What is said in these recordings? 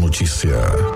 Notícia.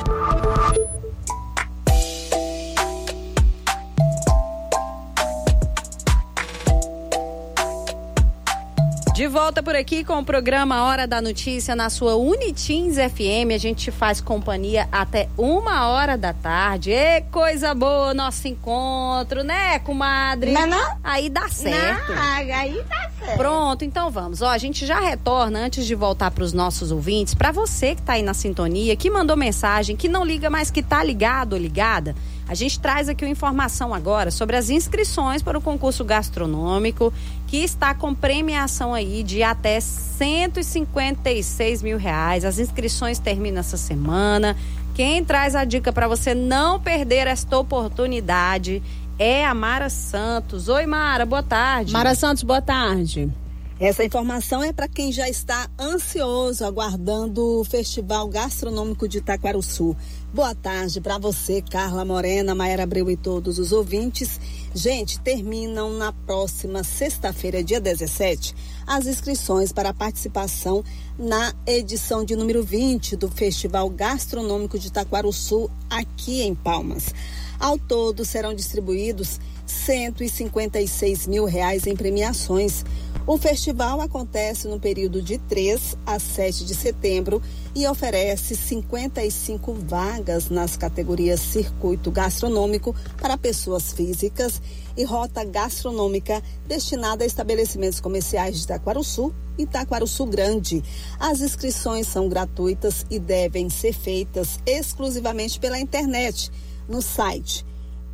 De volta por aqui com o programa Hora da Notícia na sua Unitins FM. A gente faz companhia até 1h da tarde. Coisa boa nosso encontro, né, comadre? Não? Aí dá certo. Aí dá certo. Pronto, então vamos. A gente já retorna antes de voltar para os nossos ouvintes. Para você que tá aí na sintonia, que mandou mensagem, que não liga, mas que tá ligado ou ligada. A gente traz aqui uma informação agora sobre as inscrições para o concurso gastronômico, que está com premiação aí de até R$156 mil. As inscrições terminam essa semana. Quem traz a dica para você não perder esta oportunidade é a Mara Santos. Oi, Mara, boa tarde. Mara Santos, boa tarde. Essa informação é para quem já está ansioso, aguardando o Festival Gastronômico de Itaquaruçu. Boa tarde para você, Carla Morena, Maiara Abreu e todos os ouvintes. Gente, terminam na próxima sexta-feira, dia 17, as inscrições para a participação na edição de número 20 do Festival Gastronômico de Itaquaruçu, aqui em Palmas. Ao todo, serão distribuídos R$156 mil em premiações. O festival acontece no período de 3 a 7 de setembro e oferece 55 vagas nas categorias Circuito Gastronômico para pessoas físicas e Rota Gastronômica destinada a estabelecimentos comerciais de Itaquaruçu e Itaquaruçu Grande. As inscrições são gratuitas e devem ser feitas exclusivamente pela internet no site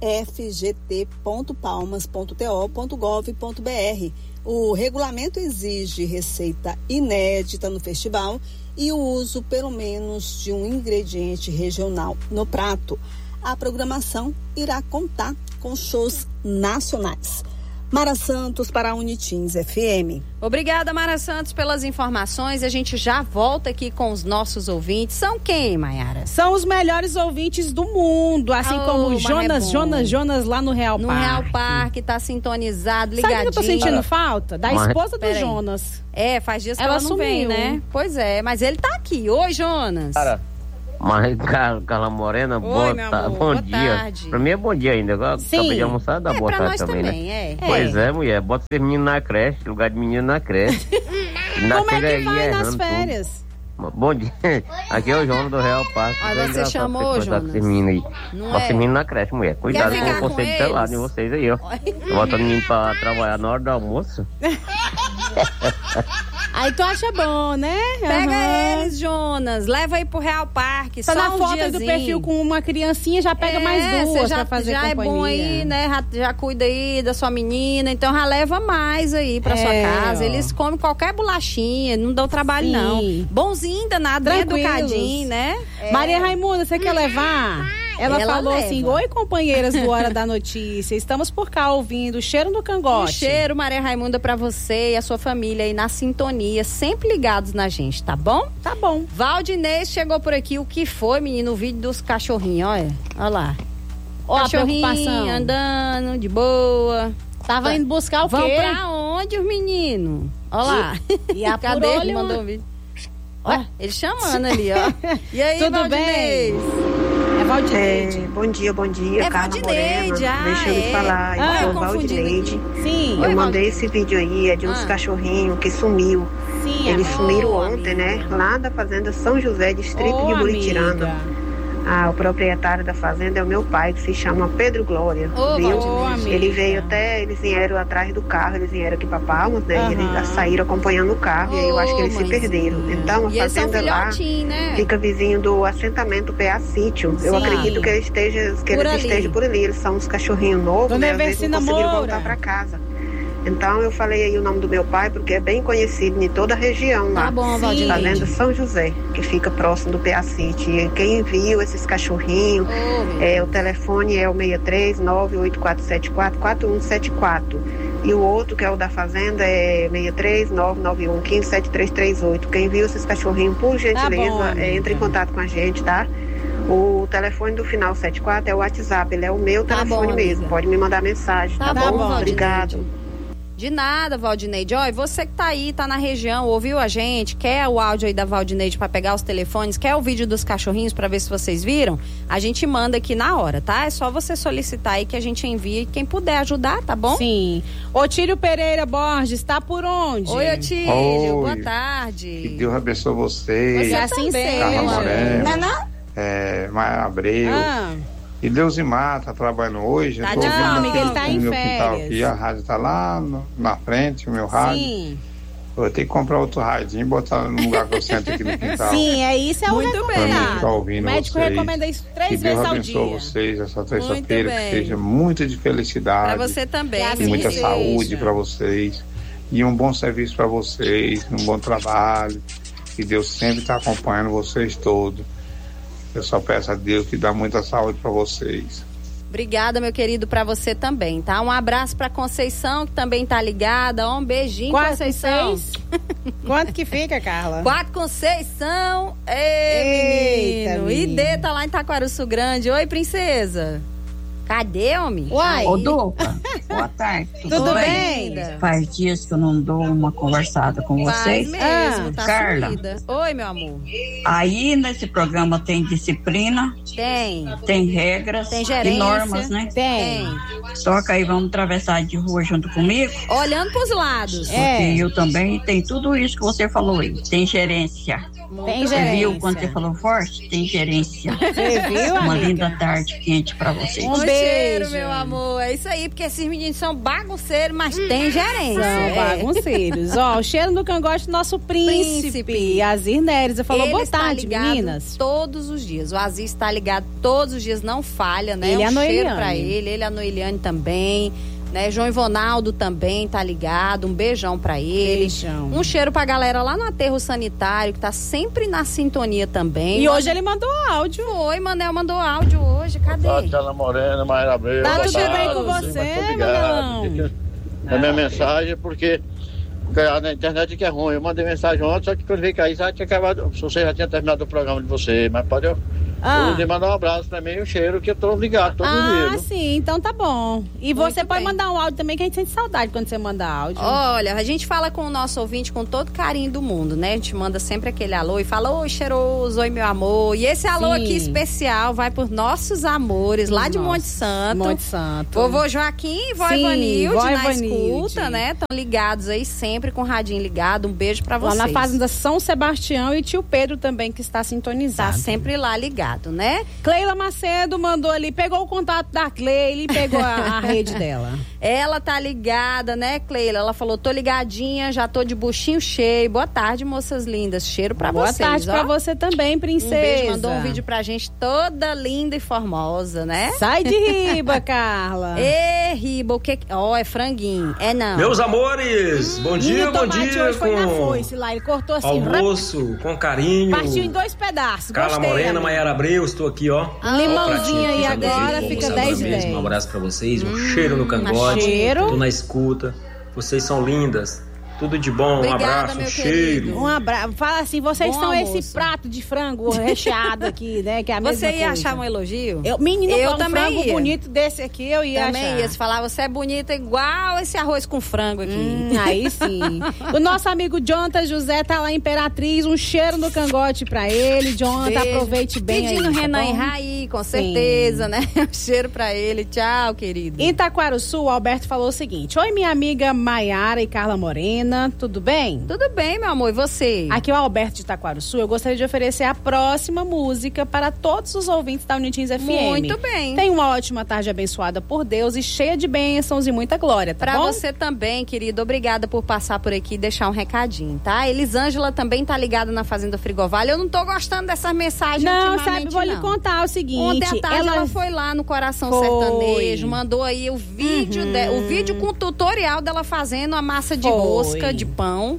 fgt.palmas.to.gov.br. O regulamento exige receita inédita no festival e o uso pelo menos de um ingrediente regional no prato. A programação irá contar com shows nacionais. Mara Santos para a Unitins FM. Obrigada, Mara Santos, pelas informações. A gente já volta aqui com os nossos ouvintes. São quem, Maiara? São os melhores ouvintes do mundo, assim como Jonas lá no Real Parque. No Real Parque, tá sintonizado, ligadinho. Sabe que eu tô sentindo falta? Da esposa do Jonas. Faz dias que ela não vem, né? Pois é, mas ele tá aqui. Oi, Jonas. Mas Carla Morena, bom dia. Tarde. Pra mim é bom dia ainda. Agora acabei de almoçar, dá boa tarde também, né? Pois é, mulher. Bota esse menino na creche, lugar de menino na creche. Como é que vai nas férias? Tudo. Bom dia. Aqui é o Jonas do Real Parque. Você chamou, Jonas? Esse menino aí. Bota esse menino na creche, mulher. Cuidado com o conceito de telado de vocês aí, ó. Bota o menino pra trabalhar na hora do almoço. Aí tu acha bom, né? Pega eles, Jonas. Leva aí pro Real Parque. Tá só na um foto diazinho. do perfil com uma criancinha, já pega mais duas pra fazer já companhia. É bom aí, né? Já cuida aí da sua menina. Então já leva mais aí pra sua casa. Eles comem qualquer bolachinha, não dão trabalho, não. Bonzinho, danado, bem educadinho, né? Maria Raimunda, você quer levar? Ela falou leva. Assim, oi companheiras do Hora da Notícia, estamos por cá ouvindo o cheiro no cangote. Um cheiro, Maria Raimunda, pra você e a sua família aí na sintonia, sempre ligados na gente, tá bom? Tá bom. Valdinês chegou por aqui, o que foi, menino? O vídeo dos cachorrinhos, olha lá. Ó, cachorrinho a preocupação. Andando, de boa. Tava indo buscar o quê? Vão pra onde os meninos? Olha lá. E a Cadê ele mandou vídeo? Ó, ele chamando ali, ó. E aí, tudo Valdinês? bem? Valdineide. Bom dia, Carla Valdineide. Morena. Deixa eu lhe falar, eu sou Valdineide. Sim. Eu mandei esse vídeo aí, é de uns cachorrinhos que sumiu. Sim, eles sumiram ontem, né? Lá da fazenda São José, distrito de Buritiranga. O proprietário da fazenda é o meu pai, que se chama Pedro Glória, viu? Ele veio até, eles vieram atrás do carro, eles vieram aqui pra Palmas, né? E eles saíram acompanhando o carro, e aí eu acho que eles se perderam. Então, a fazenda lá fica vizinho do assentamento PA Sítio. Eu acredito que eles estejam por ali. Eles são uns cachorrinhos novos, né? Às vezes não conseguiram voltar pra casa. Então eu falei aí o nome do meu pai, porque é bem conhecido em toda a região lá. Tá bom, Valdineide. Fazenda São José, que fica próximo do PA City. E quem viu esses cachorrinhos, o telefone é o 63984744174. E o outro, que é o da fazenda, é 63991157338. Quem viu esses cachorrinhos, por gentileza, entre em contato com a gente, tá? O telefone do final 74 é o WhatsApp, ele é o meu telefone mesmo. Pode me mandar mensagem, tá bom? Obrigado. De nada, Valdineide. Ó, e você que tá aí, tá na região, ouviu a gente, quer o áudio aí da Valdineide pra pegar os telefones, quer o vídeo dos cachorrinhos pra ver se vocês viram, a gente manda aqui na hora, tá? É só você solicitar aí que a gente envia e quem puder ajudar, tá bom? Sim. Otílio Pereira Borges, tá por onde? Oi, Otílio, boa tarde. Que Deus abençoe vocês. Você assim seja. Carla Morena, Maia Abreu. E Deusimar tá trabalhando hoje. Tá, eu tô ouvindo amiga, ele tá em meu férias. quintal aqui, a rádio tá lá na frente, o meu rádio. Sim. Eu vou ter que comprar outro rádio e botar no lugar que eu sento aqui no quintal. Sim, isso é o Muito recomendado. Tá ouvindo O médico vocês. recomenda isso 3 que vezes Deus ao abençoe dia. vocês essa Muito terça-feira, que bem. seja muito de felicidade. Pra você também. E muita saúde para vocês. E um bom serviço para vocês, um bom trabalho. Que Deus sempre está acompanhando vocês todos. Eu só peço a Deus que dá muita saúde para vocês. Obrigada, meu querido, pra você também, tá? Um abraço pra Conceição, que também tá ligada. Um beijinho, Conceição. Quanto que fica, Carla? 4 Conceição. Ei, menino. ID tá lá em Taquaruçu Grande. Oi, princesa. Cadê, homem? Uai. Ô, Dupa, boa tarde. Tudo bem? Faz dias que eu não dou uma conversada com vocês. Faz mesmo, tá Carla. sumida. Oi, meu amor. Aí nesse programa tem disciplina, tem regras, tem gerência, e normas, né? Tem. Só que aí vamos atravessar de rua junto comigo. Olhando pros lados. Porque eu também tenho tudo isso que você falou aí. Tem gerência. Tem Você gerência. viu quando você falou forte? Tem gerência. Você viu, Uma amiga? linda tarde quente pra vocês. Um cheiro, meu amor. É isso aí, porque esses meninos são bagunceiros, mas tem gerência. São bagunceiros. Ó, o cheiro do cangote do nosso príncipe. Azir Neres. Falou, Ele boa está tarde, ligado meninas. todos os dias. O Aziz está ligado todos os dias, não falha, né? Ele e a cheiro Noeliane. pra ele e a Noeliane também. Né? João Ivonaldo também tá ligado, um beijão pra ele. Beijão. Um cheiro pra galera lá no aterro sanitário, que tá sempre na sintonia também. E hoje ele mandou áudio. Oi, Manel mandou áudio hoje, cadê? Carla Morena, Maia Abreu. Tá boa tudo bem tarde. com você, Mas tô ligado. Manelão? É minha mensagem porque na internet que é ruim. Eu mandei mensagem ontem, só que quando veio cair, já tinha acabado. Você já tinha terminado o programa de você, mas pode eu mandar um abraço pra mim e um cheiro que eu tô ligado todo dia. Viu? Sim, então tá bom. E você Muito pode bem. mandar um áudio também, que a gente sente saudade quando você manda áudio. Olha, a gente fala com o nosso ouvinte com todo carinho do mundo, né? A gente manda sempre aquele alô e fala, oi, cheiroso, oi, meu amor. E esse alô Sim. aqui especial vai por nossos amores lá de Monte Santo. Monte Santo. Vovô Joaquim e vó Sim, Ivanilde vó na Ivanilde. escuta, né? Estão ligados aí sempre com o radinho ligado. Um beijo pra Lá vocês. na Fazenda São Sebastião e tio Pedro também, que está sintonizado. Tá sempre lá ligado, né? Cleila Macedo mandou ali, pegou o contato da Cleila e pegou a rede dela. Ela tá ligada, né, Cleila? Ela falou, tô ligadinha, já tô de buchinho cheio. Boa tarde, moças lindas. Cheiro pra Boa vocês, tarde ó. pra você também, princesa. Um beijo, mandou um vídeo pra gente toda linda e formosa, né? Sai de riba, Carla. Ê, riba, o que... Ó, é franguinho. É não. Meus amores, bom dia, o bom tomate dia. hoje foi na Com foice lá, ele cortou assim, almoço, com carinho. partiu em 2 pedaços. Carla Gostei, Morena, amiga. Maiara Abreu, estou aqui, ó. Limãozinho aí Ó, o pratinho aqui, agora, já fica almoçando 10 pra e mesmo. 10. Um abraço pra vocês, um cheiro no cangote. cheiro. Tô na escuta. Vocês são lindas. Tudo de bom, Obrigada, um abraço, meu um cheiro. Um abraço. Fala assim, vocês Bom são almoço. esse prato de frango recheado aqui, né? Que é a mesma Você ia coisa. achar um elogio? Menino, Eu um também frango ia. bonito desse aqui, eu ia Também achar. ia. Se falar, você é bonita igual esse arroz com frango aqui. Aí sim. O nosso amigo Jonathan José tá lá em Imperatriz, um cheiro no cangote pra ele. Jonathan, Beijo. aproveite bem Pedindo aí, tá Renan bom? e Raí, com certeza, né? Um cheiro pra ele. Tchau, querido. Em Taquaruçu, o Alberto falou o seguinte: oi, minha amiga Maiara e Carla Morena, tudo bem? Tudo bem, meu amor, e você? Aqui é o Alberto de Taquaruçu. Eu gostaria de oferecer a próxima música para todos os ouvintes da Unitins FM. Muito bem. Tenha uma ótima tarde abençoada por Deus e cheia de bênçãos e muita glória, tá Pra bom? você também, querido. Obrigada por passar por aqui e deixar um recadinho, tá? Elisângela também tá ligada na Fazenda Frigovalho. Eu não tô gostando dessas mensagens Não, ultimamente, sabe, vou lhe não. contar o seguinte. Ontem à tarde ela foi lá no Coração Foi. Sertanejo, mandou aí o vídeo, o vídeo com o tutorial dela fazendo a massa de Foi. rosca, de pão.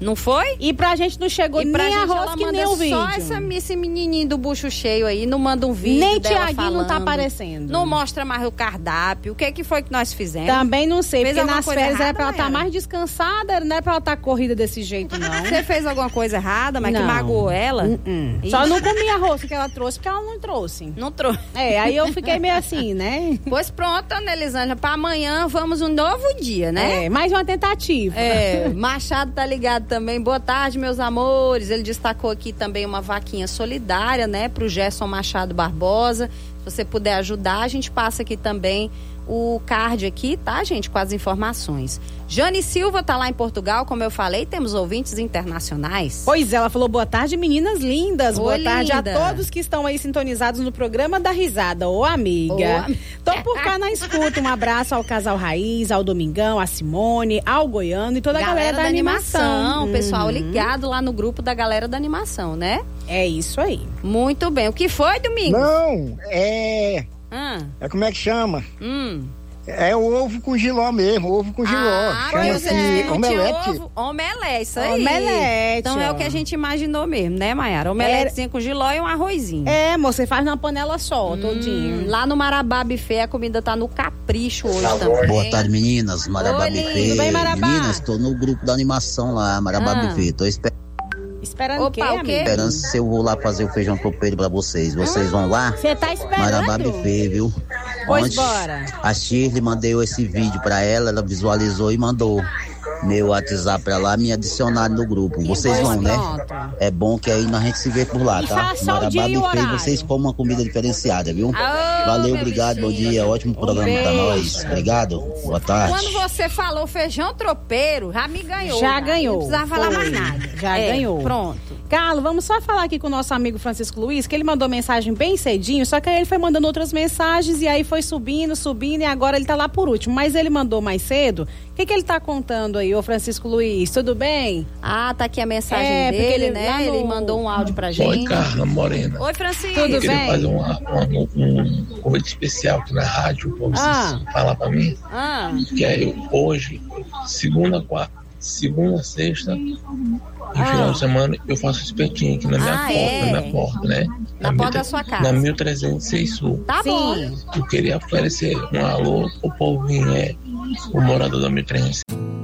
Não foi? E pra gente não chegou nem arroz que nem o vídeo. Só esse menininho do bucho cheio aí, não manda um vídeo nem dela Tiaguinho falando. Não tá aparecendo. Não mostra mais o cardápio. O que foi que nós fizemos? Também não sei, porque nas férias errada, era pra ela estar mais descansada, não é pra ela estar corrida desse jeito, não. Você fez alguma coisa errada, mas que magoou ela? Só não comi arroz que ela trouxe, porque ela não trouxe. Não trouxe. Aí eu fiquei meio assim, né? Pois pronto, Ana Elisângela, pra amanhã vamos um novo dia, né? Mais uma tentativa. Machado tá ligado também. Boa tarde, meus amores. Ele destacou aqui também uma vaquinha solidária, né, pro Gerson Machado Barbosa. Se você puder ajudar, a gente passa aqui também o card aqui, tá, gente, com as informações. Jane Silva tá lá em Portugal, como eu falei, temos ouvintes internacionais. Pois é, ela falou boa tarde, meninas lindas. Oi, boa tarde linda. a todos que estão aí sintonizados no programa da Risada. Ô, amiga. Tô por cá na escuta. Um abraço ao Casal Raiz, ao Domingão, a Simone, ao Goiano e toda a galera da animação. Pessoal ligado lá no grupo da galera da animação, né? É isso aí. Muito bem. O que foi, Domingos? Não, como é que chama? É o ovo com giló mesmo, ovo com giló. Chama-se omelete. Omelete, isso aí. Omelete. Então é o que a gente imaginou mesmo, né, Maiara? Omeletezinha com giló e um arrozinho. Moça, você faz numa panela só, todinho. Lá no Marabá Buffet, a comida tá no capricho hoje também. Boa tarde, meninas. Marabá Buffet. Tudo bem, Marabá? Meninas, tô no grupo da animação lá, Marabá Buffet. Tô esperando o quê, amigo? Esperando se eu vou lá fazer o feijão tropeiro pra vocês. Vocês vão lá? Você tá esperando? Marabá Buffet, viu? Pois bora. A Shirley, mandei esse vídeo pra ela visualizou e mandou meu WhatsApp pra lá, me adicionaram no grupo. Vocês vão, né? É bom que aí a gente se vê por lá, tá? Marabá Buffet, vocês comem uma comida diferenciada, viu? Valeu, obrigado, bom dia, ótimo programa pra nós. Obrigado, boa tarde. Quando você falou feijão tropeiro, já me ganhou. Já ganhou. Não precisava falar mais nada. Já ganhou. Pronto. Carlos, vamos só falar aqui com o nosso amigo Francisco Luiz, que ele mandou mensagem bem cedinho, só que aí ele foi mandando outras mensagens e aí foi subindo e agora ele tá lá por último. Mas ele mandou mais cedo. O que ele tá contando aí, ô Francisco Luiz? Tudo bem? Tá aqui a mensagem dele, né? Ele mandou um áudio pra gente. Oi, Carla Morena. Oi, Francisco. Tudo bem? Eu queria fazer um convite especial aqui na rádio pra vocês falar pra mim. Que é hoje, segunda, sexta e final de semana eu faço espetinho aqui na minha porta, né? Na porta da sua casa. Na 1306 Sul. Tá bom. Eu queria oferecer um alô pro povinho, o morador da 1306.